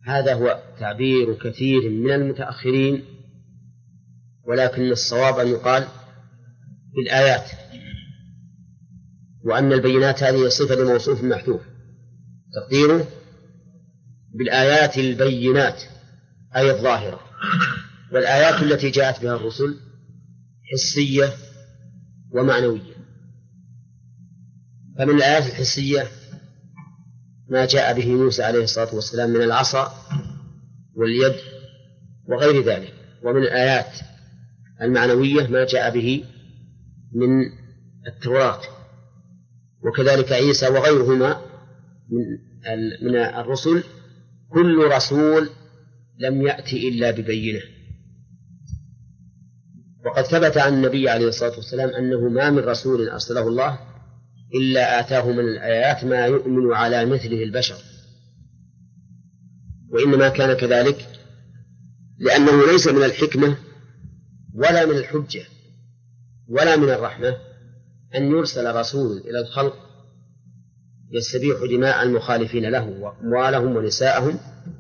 هذا هو تعبير كثير من المتأخرين، ولكن الصواب أن يقال بالآيات، وأن البينات هذه صفة لموصوف محذوف، تقديره بالآيات البينات أي الظاهرة. والآيات التي جاءت بها الرسل حسية ومعنوية. فمن الآيات الحسية ما جاء به موسى عليه الصلاة والسلام من العصا واليد وغير ذلك، ومن الآيات المعنوية ما جاء به من التوراة، وكذلك عيسى وغيرهما من الرسل. كل رسول لم يأتي إلا ببينة. وقد ثبت عن النبي عليه الصلاة والسلام أنه ما من رسول أرسله الله إلا آتاه من الآيات ما يؤمن على مثله البشر، وإنما كان كذلك لأنه ليس من الحكمة ولا من الحجة ولا من الرحمة أن يرسل رسول إلى الخلق يستبيح دماء المخالفين له وأموالهم ونساءهم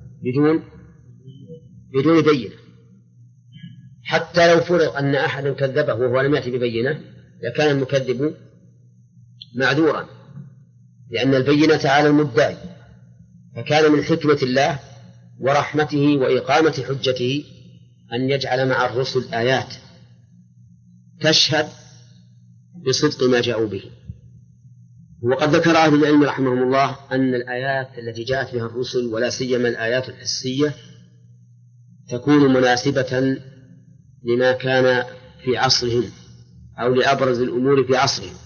بدون بينة. حتى لو فرض أن أحدا كذبه وهو لم يأتي ببينة لكان المكذب معذورا، لأن البينة على المدعي. فكان من حكمة الله ورحمته وإقامة حجته أن يجعل مع الرسل آيات تشهد بصدق ما جاءوا به. وقد ذكر أهل العلم رحمهم الله أن الآيات التي جاءت بها الرسل ولا سيما الآيات الحسية تكون مناسبة لما كان في عصرهم أو لأبرز الأمور في عصرهم.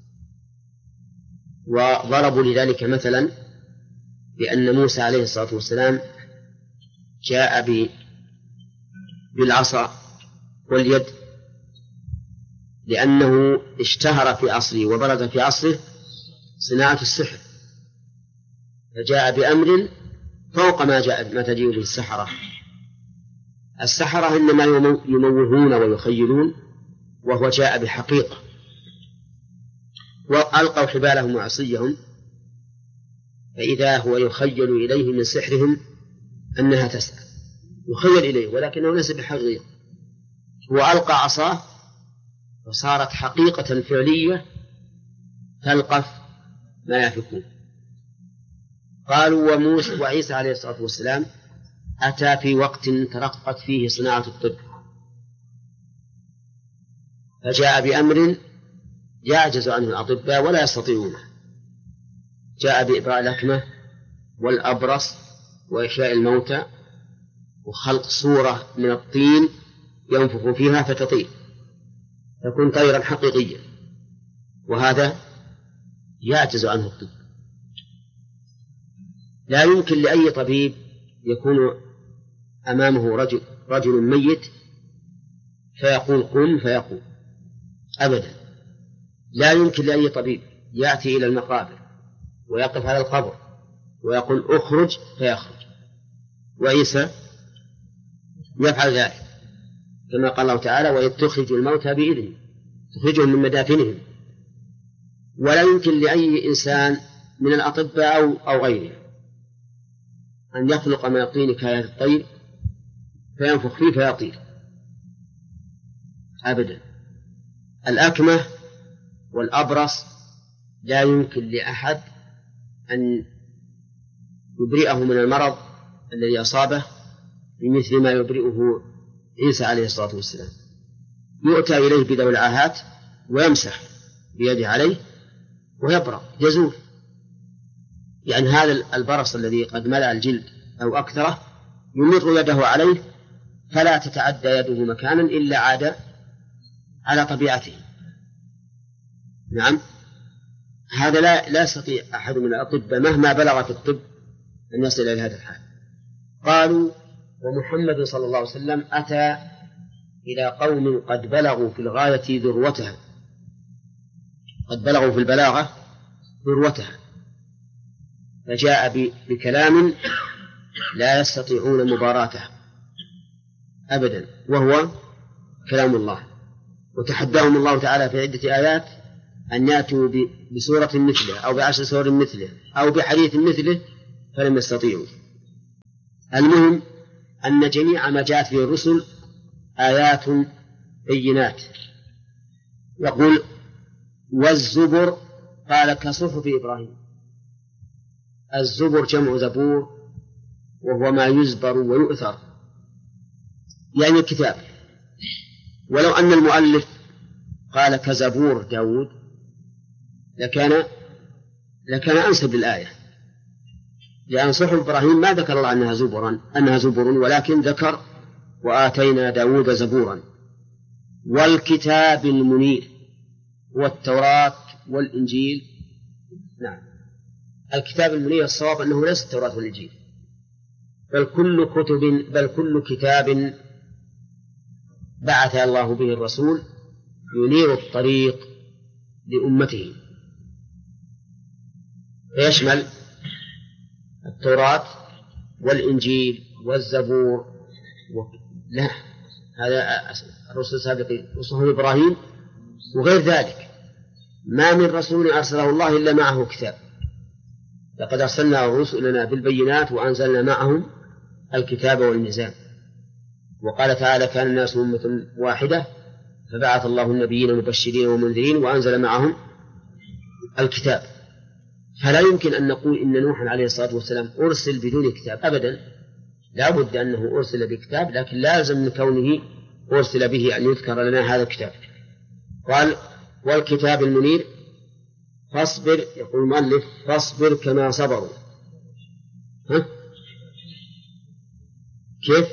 وضربوا لذلك مثلا بأن موسى عليه الصلاة والسلام جاء بالعصا واليد لأنه اشتهر في عصره وبرز في عصره صناعة السحر، فجاء بأمر فوق ما تجيء به السحرة. السحرة إنما يموهون ويخيلون، وهو جاء بحقيقة. وألقوا حبالهم وعصيهم فإذا هو يخيل إليه من سحرهم أنها تسعى، يخيل إليه ولكنه ليس بحقيقة. هو ألقى عصاه وصارت حقيقة فعلية تلقف ما يفكون. قالوا وموسى وعيسى عليه الصلاة والسلام أتى في وقت ترقت فيه صناعة الطب، فجاء بأمر يعجز عنه الأطباء ولا يستطيعونه. جاء بإبراء الأكمة والأبرص وإحياء الموتى وخلق صورة من الطين ينفخ فيها فتطير تكون طيرا حقيقيا، وهذا يعجز عنه الطب. لا يمكن لأي طبيب يكون أمامه رجل ميت فيقول قم فيقوم أبدا. لا يمكن لأي طبيب يأتي إلى المقابر ويقف على القبر ويقول اخرج فيخرج. وعيسى يفعل ذلك كما قال الله تعالى وإذ تخرج الموتى بإذنه، تخرجهم من مدافنهم. ولا يمكن لأي إنسان من الأطباء أو غيره أن يخلق من الطين كآيات الطير فينفخ فيه فيطير أبدا. الأكمة والأبرص لا يمكن لأحد أن يبرئه من المرض الذي أصابه بمثل ما يبرئه عيسى عليه الصلاة والسلام. يؤتى إليه بذوي العاهات ويمسح بيده عليه ويبرأ يزول. يعني هذا البرص الذي قد ملأ الجلد أو أكثره يمر يده عليه فلا تتعدى يده مكانا إلا عاد على طبيعته. نعم، هذا لا يستطيع أحد من الأطباء مهما بلغ في الطب أن يصل إلى هذا الحال. قالوا ومحمد صلى الله عليه وسلم أتى إلى قوم قد بلغوا في الغاية ذروتها، قد بلغوا في البلاغة ذروتها، فجاء بكلام لا يستطيعون مباراته أبدا وهو كلام الله. وتحداهم الله تعالى في عدة آيات أن يأتوا بسورة مثله أو ب10 سور مثله أو بحديث مثله فلم يستطيعوا. المهم أن جميع ما جاءت به الرسل آيات بينات. يقول والزبر قال كصحف إبراهيم. الزبر جمع زبور وهو ما يزبر ويؤثر يعني الكتاب. ولو أن المؤلف قال كزبور داود لكان أنسب للآية، لأن صحف إبراهيم ما ذكر الله أنها زبر، ولكن ذكر وآتينا داود زبورا. والكتاب المنير والتوراة والإنجيل. نعم، الكتاب المنير الصواب أنه ليس التوراة والإنجيل، بل كل كتاب بعث الله به الرسول ينير الطريق لأمته، فيشمل التوراة والإنجيل والزبور لا، هذا الرسل السابقين وصحف إبراهيم وغير ذلك. ما من رسول أرسله الله إلا معه كتاب. لقد أرسلنا رسلنا بالبينات وأنزلنا معهم الكتاب والميزان. وقال تعالى كان الناس أمة واحدة فبعث الله النبيين مبشرين ومنذرين وأنزل معهم الكتاب. فلا يمكن أن نقول إن نوحا عليه الصلاة والسلام أرسل بدون كتاب أبدا، لا بد أنه أرسل بكتاب، لكن لازم من كونه أرسل به أن يذكر لنا هذا الكتاب. قال والكتاب المنير فاصبر، يقول المؤلف فاصبر كما صبروا. كيف؟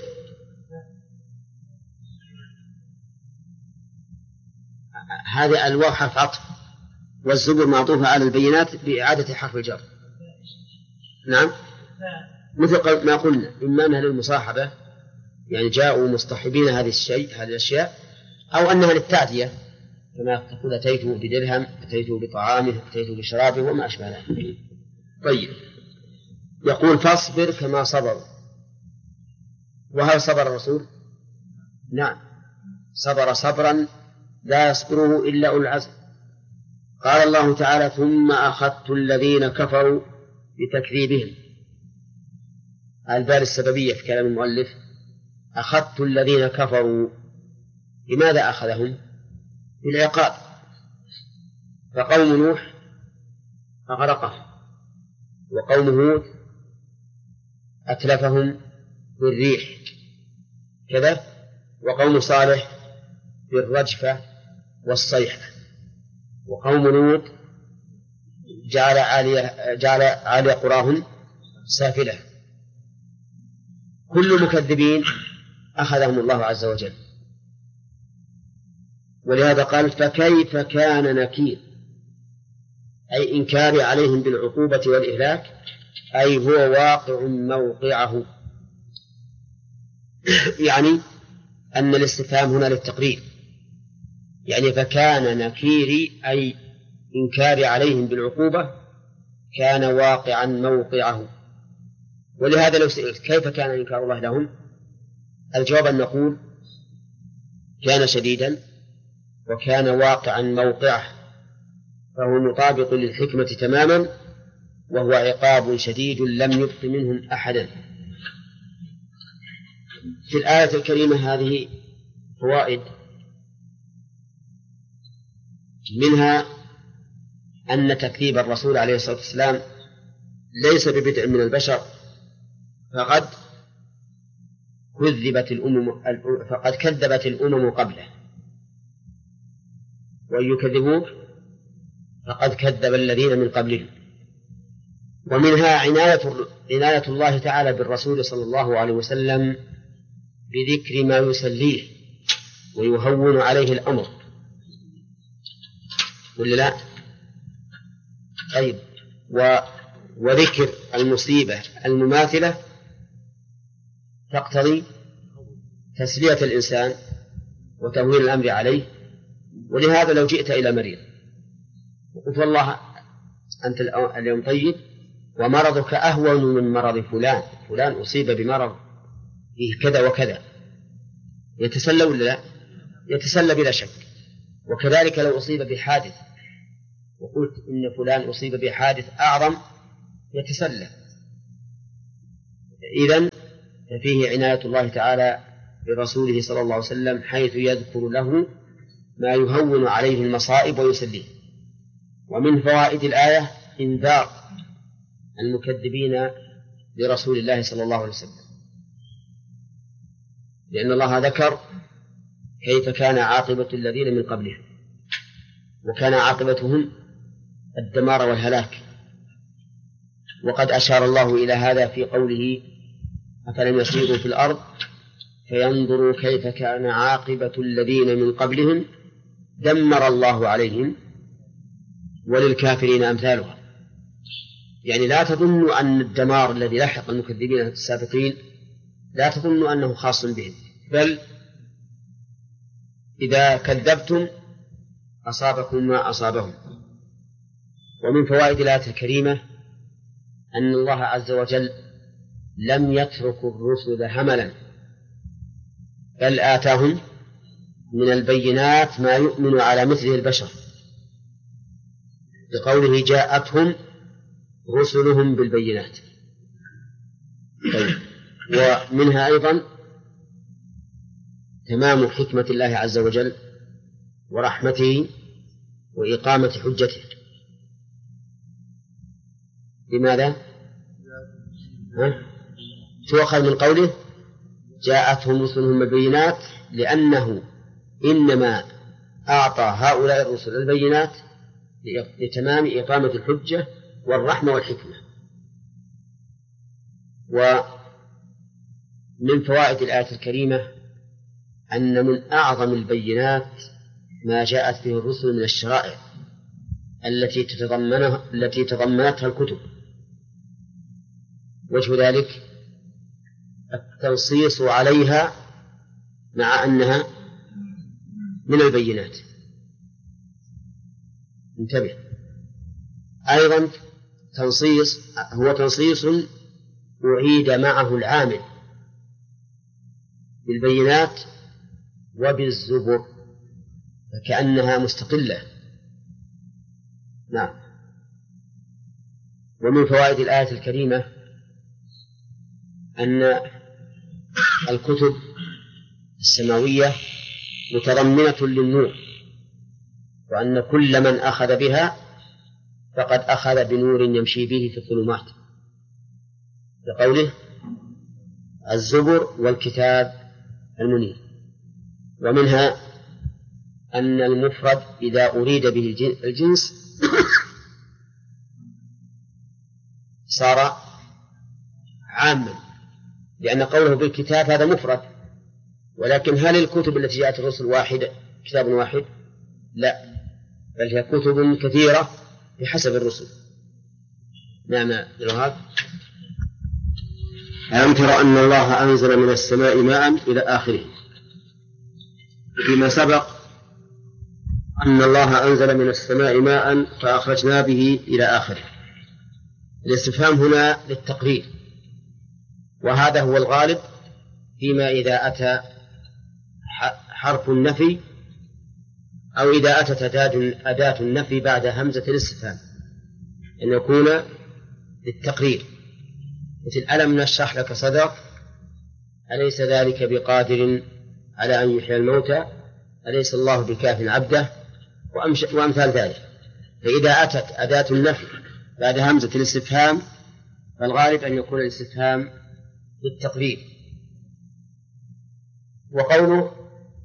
هذا الواو حرف عطف والزبر معطوفة على البينات بإعادة حرف الجر. نعم، مثل ما قلنا إما أنها للمصاحبة يعني جاءوا مصطحبين هذه الأشياء، أو أنها للتعدية كما تقول أتيته بدرهم، أتيته بطعامه، أتيته بشرابه وما أشبه ذلك. طيب، يقول فاصبر كما صبر. وهل صبر الرسول؟ نعم، صبر صبرا لا يصبره إلا أولو العزم. قال الله تعالى ثم أخذت الذين كفروا بتكذيبهم. البال السببية في كلام المؤلف أخذت الذين كفروا. لماذا أخذهم؟ بالعقاب. فقوم نوح أغرقهم، وقوم هود أتلفهم بالريح كذا، وقوم صالح بالرجفة والصيحة، وقوم لوط جعل عالي قراهم سافلة. كل مكذبين أخذهم الله عز وجل. ولهذا قال فكيف كان نكير، أي إنكار عليهم بالعقوبة والإهلاك، أي هو واقع موقعه. يعني أن الاستفهام هنا للتقرير، يعني فكان نكيري أي إنكار عليهم بالعقوبة كان واقعا موقعه. ولهذا لو سئلت كيف كان إنكار الله لهم، الجواب أن نقول كان شديدا وكان واقعا موقعه، فهو مطابق للحكمة تماما، وهو عقاب شديد لم يبق منهم أحدا. في الآية الكريمة هذه فوائد، منها أن تكذيب الرسول عليه الصلاة والسلام ليس ببدع من البشر، فقد كذبت الأمم قبله، وإن يكذبوك فقد كذب الذين من قبلهم. ومنها عناية الله تعالى بالرسول صلى الله عليه وسلم بذكر ما يسليه ويهون عليه الأمر، ولا لا؟ طيب، وذكر المصيبة المماثلة تقتضي تسلية الإنسان وتهويل الأمر عليه. ولهذا لو جئت إلى مريض وقلت والله أنت اليوم طيب ومرضك أهون من مرض فلان أصيب بمرض فيه كذا وكذا، يتسلى ولا لا؟ يتسلى بلا شك. وكذلك لو أصيب بحادث وقلت إن فلان أصيب بحادث أعظم، يتسلى. إذن ففيه عناية الله تعالى برسوله صلى الله عليه وسلم حيث يذكر له ما يهون عليه المصائب ويسليه. ومن فوائد الآية إنذار المكذبين لرسول الله صلى الله عليه وسلم، لأن الله ذكر كيف كان عاقبة الذين من قبلهم، وكان عاقبتهم الدمار والهلاك. وقد أشار الله إلى هذا في قوله أفلم يسيروا في الأرض فينظروا كيف كان عاقبة الذين من قبلهم دمر الله عليهم وللكافرين أمثالها. يعني لا تظنوا أن الدمار الذي لحق المكذبين السابقين لا تظنوا أنه خاص بهم، بل إذا كذبتم أصابكم ما أصابهم. ومن فوائد الآية الكريمة أن الله عز وجل لم يترك الرسل هملا، بل آتاهم من البينات ما يؤمن على مثله البشر، بقوله جاءتهم رسلهم بالبينات. ومنها أيضا تمام حكمة الله عز وجل ورحمته وإقامة حجته. لماذا؟ تؤخذ من قوله جاءتهم رسلهم بالبينات، لأنه إنما أعطى هؤلاء الرسل البينات لتمام إقامة الحجة والرحمة والحكمة. ومن فوائد الآية الكريمة أن من أعظم البينات ما جاءت به الرسل من الشرائع التي تضمنتها الكتب. وجه ذلك التنصيص عليها مع أنها من البينات. انتبه، أيضا هو تنصيص أعيد معه العامل بالبينات وبالزبر فكأنها مستقلة. نعم. ومن فوائد الآية الكريمة أن الكتب السماوية متضمنة للنور، وأن كل من أخذ بها فقد أخذ بنور يمشي به في الظلمات، لقوله الزبر والكتاب المنير. ومنها أن المفرد إذا أريد به الجنس صار عاما، لأن قوله بالكتاب هذا مفرد. ولكن هل الكتب التي جاءت الرسل واحدة كتاب واحد؟ لا، بل هي كتب كثيرة بحسب الرسل. نعم يا الوهاب. ألم تر أن الله أنزل من السماء ماء إلى آخره. فيما سبق أن الله أنزل من السماء ماء فأخرجنا به إلى آخره. الاستفهام هنا للتقرير، وهذا هو الغالب فيما إذا أتى حرف النفي أو إذا أتت أداة النفي بعد همزة الاستفهام أن يكون للتقرير، مثل ألم نشرح لك صدرك، أليس ذلك بقادر على أن يحيي الموتى، أليس الله بكاف عبده، وأمثال ذلك. فإذا أتت أداة النفي بعد همزة الاستفهام فالغالب أن يكون الاستفهام للتقرير. وقوله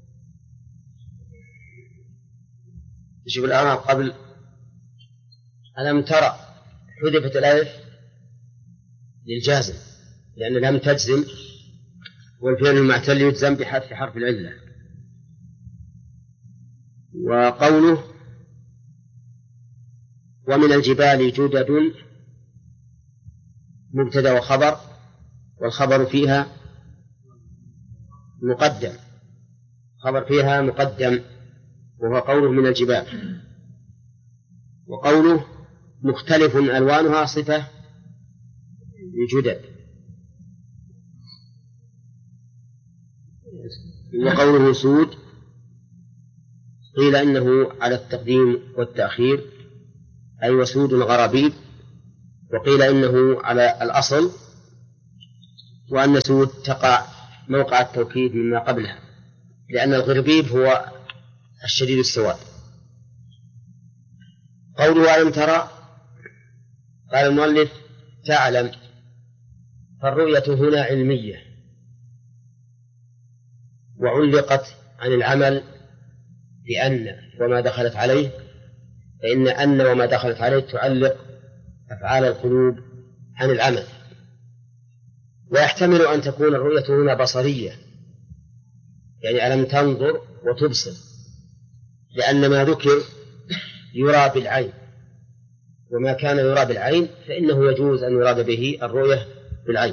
شوف الأعراب قبل ألم ترى حذفت الألف للجازم، لأن لم تجزم، والفعل المعتل يجزم بحذف حرف العلة. وقوله ومن الجبال جدد مبتدأ وخبر، والخبر فيها مقدم، خبر فيها مقدم وهو قوله من الجبال. وقوله مختلف ألوانها صفة لجدد. وقوله سود قيل إنه على التقديم والتأخير أي وسود غرابيب، وقيل إنه على الأصل وأن سود تقع موقع التوكيد مما قبلها، لأن الغربيب هو الشديد السواد. قوله ألم ترى، قال المؤلف تعلم، فالرؤية هنا علمية وعلقت عن العمل بأن وما دخلت عليه، فإن أن وما دخلت عليه تعلق أفعال القلوب عن العمل. ويحتمل أن تكون الرؤية هنا بصرية، يعني ألم تنظر وتبصر، لأن ما ذكر يرى بالعين، وما كان يرى بالعين فإنه يجوز أن يراد به الرؤية بالعين.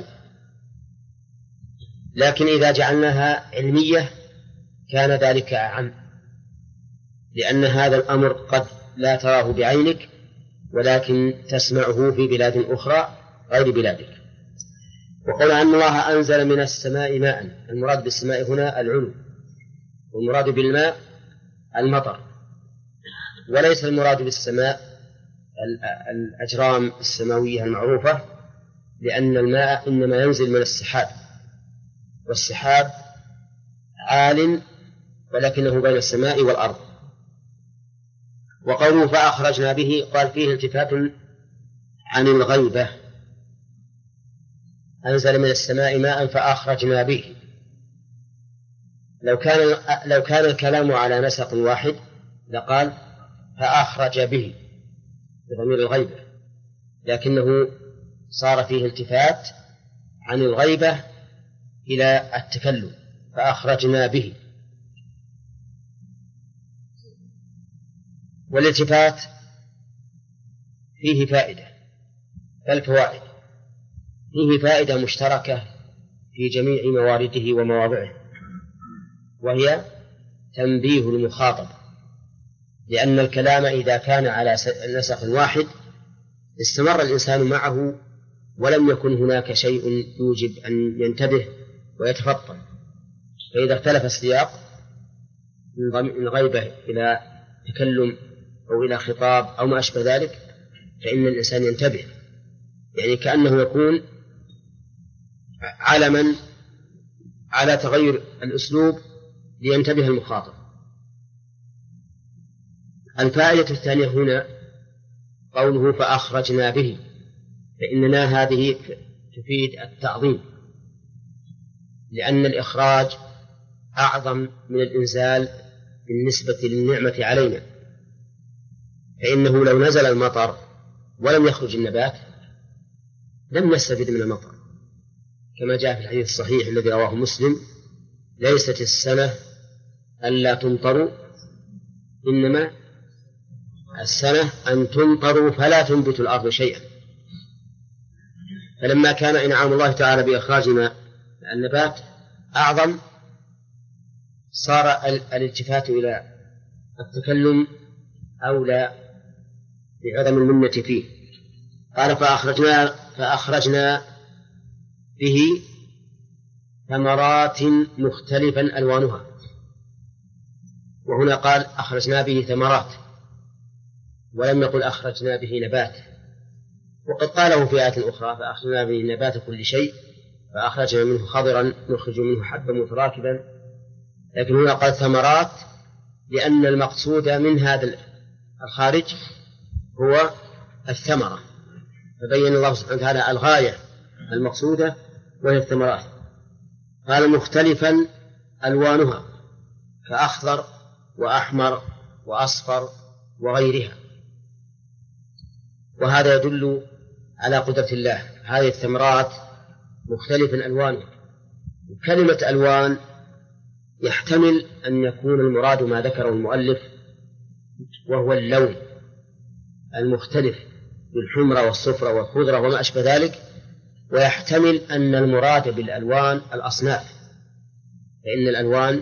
لكن إذا جعلناها علمية كان ذلك أعم، لأن هذا الأمر قد لا تراه بعينك ولكن تسمعه في بلاد أخرى غير بلادك. وقول أن الله أنزل من السماء ماء، المراد بالسماء هنا العلو، والمراد بالماء المطر، وليس المراد بالسماء الأجرام السماوية المعروفة، لأن الماء إنما ينزل من السحاب، والسحاب عال ولكنه بين السماء والأرض. وقوله فأخرجنا به، قال فيه التفات عن الغيبة، أنزل من السماء ماء فأخرجنا به. لو كان الكلام على نسق واحد لقال فأخرج به بضمير الغيبة، لكنه صار فيه التفات عن الغيبة إلى التكلم، فأخرجنا به. والالتفات فيه فائدة، فالفوائد فيه فائدة مشتركة في جميع موارده ومواضعه، وهي تنبيه المخاطب، لأن الكلام إذا كان على نسق واحد استمر الإنسان معه ولم يكن هناك شيء يوجب أن ينتبه ويتفطن. فإذا اختلف السياق من غيبة إلى تكلم أو إلى خطاب أو ما أشبه ذلك فإن الإنسان ينتبه، يعني كأنه يكون علما على تغير الأسلوب لينتبه المخاطب. الفائدة الثانية هنا قوله فأخرجنا به، فإننا هذه تفيد التعظيم، لأن الإخراج أعظم من الإنزال بالنسبة للنعمة علينا، فإنه لو نزل المطر ولم يخرج النبات لم نستفد من المطر، كما جاء في الحديث الصحيح الذي رواه مسلم: ليست السنة ألا تمطروا، إنما السنة أن تمطروا فلا تنبت الأرض شيئا. فلما كان إنعام الله تعالى بإخراجنا النبات أعظم صار الالتفات إلى التكلم أولى بعظم المنة فيه. قال فأخرجنا به ثمرات مختلفا ألوانها، وهنا قال أخرجنا به ثمرات ولم يقل أخرجنا به نبات، وقد قاله في آية أخرى فأخرجنا به نبات كل شيء فأخرجنا منه خضرا نخرج منه حبا متراكبا، لكن هنا قال ثمرات لأن المقصود من هذا الخارج هو الثمرة، فبين الله سبحانه وتعالى الغاية المقصودة وهي الثمرات. قال مختلفا ألوانها كأخضر وأحمر وأصفر وغيرها، وهذا يدل على قدرة الله. هذه الثمرات مختلفا ألوانها، كلمة ألوان يحتمل أن يكون المراد ما ذكره المؤلف وهو اللون المختلف بالحمرة والصفرة والخضرة وما أشبه ذلك، ويحتمل أن المراد بالألوان الأصناف، فإن الألوان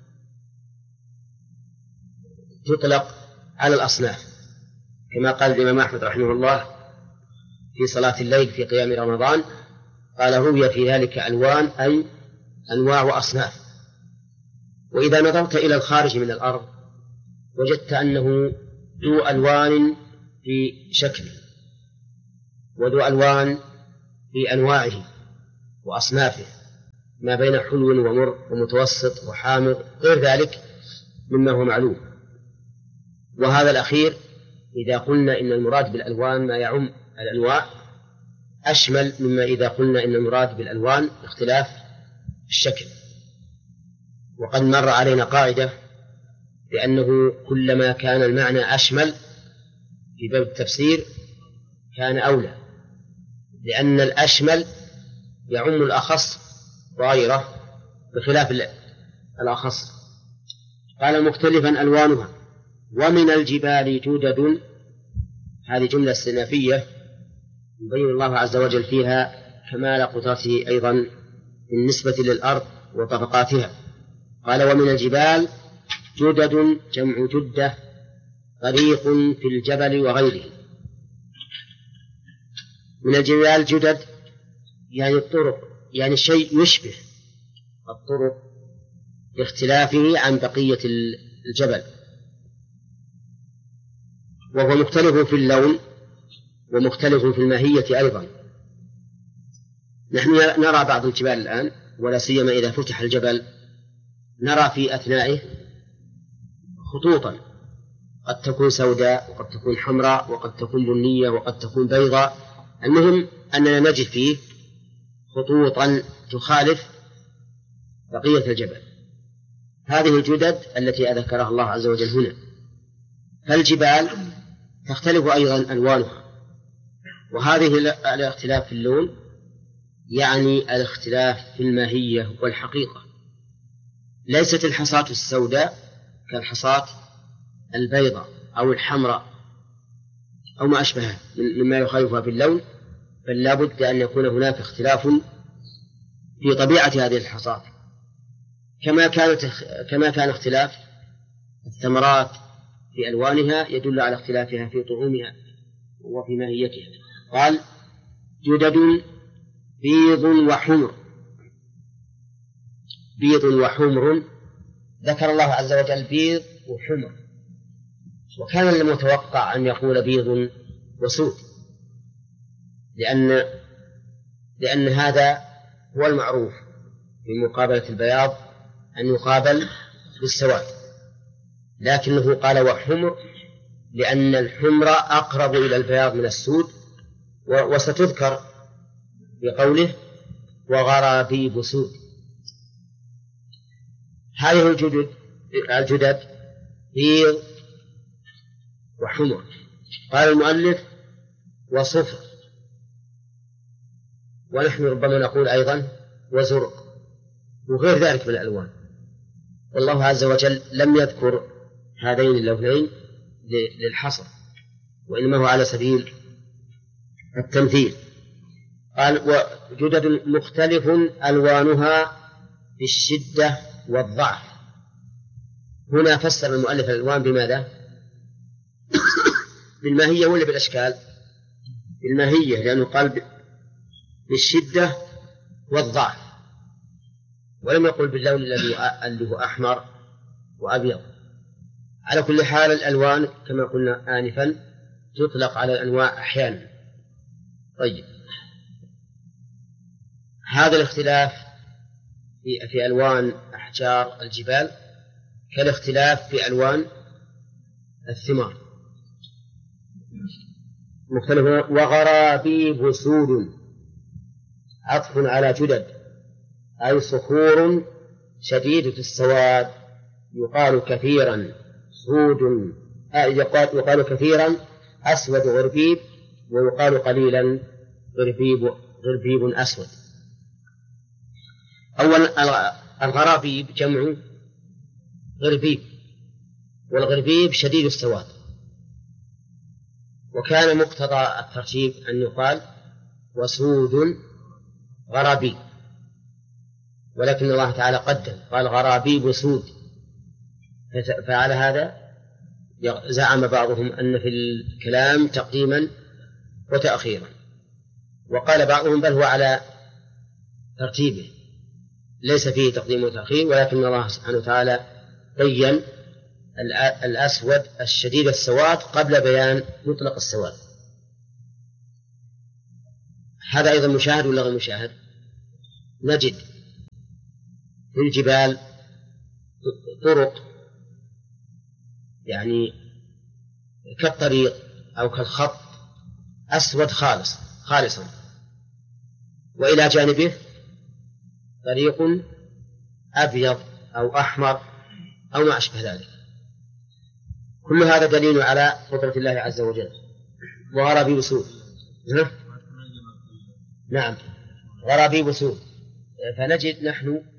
تطلق على الأصناف، كما قال الإمام أحمد رحمه الله في صلاة الليل في قيام رمضان، قال روي في ذلك ألوان أي أنواع وأصناف. وإذا نظرت إلى الخارج من الأرض وجدت أنه ذو ألوان في شكله وذو ألوان في أنواعه وأصنافه، ما بين حلو ومر ومتوسط وحامض غير ذلك مما هو معلوم. وهذا الأخير إذا قلنا إن المراد بالألوان ما يعم الأنواع أشمل مما إذا قلنا إن المراد بالألوان اختلاف الشكل. وقد مر علينا قاعدة بأنه كلما كان المعنى أشمل في باب التفسير كان أولى، لأن الأشمل يعم الأخص وغيره بخلاف الأخص. قال مختلفا ألوانها ومن الجبال جدد، هذه جملة استئنافية يبين الله عز وجل فيها كمال قدرته أيضا بالنسبة للأرض وطبقاتها. قال ومن الجبال جدد جمع جدة طريق في الجبل وغيره. من الجبال جدد يعني الطرق، يعني شيء يشبه الطرق باختلافه عن بقية الجبل، وهو مختلف في اللون ومختلف في الماهية أيضا. نحن نرى بعض الجبال الآن ولا سيما إذا فتح الجبل نرى في أثنائه خطوطا قد تكون سوداء وقد تكون حمراء وقد تكون بنية وقد تكون بيضاء، المهم أننا نجد فيه خطوطا تخالف بقية الجبل. هذه الجدد التي ذكرها الله عز وجل هنا. فالجبال تختلف أيضا ألوانها، وهذه الاختلاف في اللون يعني الاختلاف في الماهية والحقيقة. ليست الحصاة السوداء كالحصاة البيضاء أو الحمراء أو ما أشبهها مما يخالفها في اللون، بل لا بد أن يكون هناك اختلاف في طبيعة هذه الحصاة، كما كان اختلاف الثمرات في ألوانها يدل على اختلافها في طعومها وفي ماهيتها. قال جدد بيض وحمر. بيض وحمر ذكر الله عز وجل بيض وحمر، وكان المتوقع أن يقول بيض وسود، لأن هذا هو المعروف في مقابلة البياض أن يقابل بالسواد، لكنه قال وحمر لأن الحمر أقرب إلى البياض من السود، وستذكر بقوله وغرابيب سود. هذه الجدد بيض وحمر. قال المؤلف وصفر، ونحن ربما نقول أيضا وزرق وغير ذلك من الألوان. والله عز وجل لم يذكر هذين اللونين للحصر، وإنما هو على سبيل التمثيل. قال وجدد مختلف ألوانها بالشدة والضعف. هنا فسر المؤلف الألوان بماذا؟ بالماهية ولا بالأشكال؟ بالماهية، لأنه قال بالشدة والضعف، ولم يقل باللون الذي هو أحمر وأبيض. على كل حال الألوان كما قلنا آنفا تطلق على الأنواع أحيانا. طيب، هذا الاختلاف في ألوان أحجار الجبال كالاختلاف في ألوان الثمار مختلفة. وغرابيب سود عطف على جدد، أي صخور شديدة السواد، يقال كثيرا سود، يقال كثيرا أسود غربيب، ويقال قليلا غربيب أسود. أولا الغرابيب جمع غربيب، والغربيب شديد السواد، وكان مقتضى الترتيب أن يقال وسود غرابيب، ولكن الله تعالى قدم قال غرابيب سود، فعلى هذا زعم بعضهم أن في الكلام تقديما وتأخيرا، وقال بعضهم بل هو على ترتيبه ليس فيه تقديم وتأخير، ولكن الله سبحانه وتعالى بين الأسود الشديد السواد قبل بيان مطلق السواد. هذا أيضا مشاهد ولا غير مشاهد؟ نجد في الجبال طرق يعني كالطريق أو كالخط أسود خالصا، وإلى جانبه طريق أبيض أو أحمر أو ما أشبه ذلك. كل هذا دليل على قدرة الله عز وجل. وغرابيب سود، نعم غرابيب سود. فنجد نحن